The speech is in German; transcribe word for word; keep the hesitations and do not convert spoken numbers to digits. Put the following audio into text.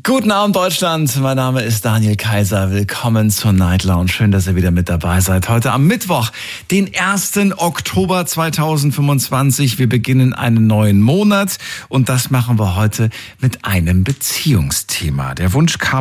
Guten Abend, Deutschland. Mein Name ist Daniel Kaiser. Willkommen zur Night Lounge. Schön, dass ihr wieder mit dabei seid. Heute am Mittwoch, den ersten Oktober zweitausendfünfundzwanzig. Wir beginnen einen neuen Monat und das machen wir heute mit einem Beziehungsthema. Der Wunsch kam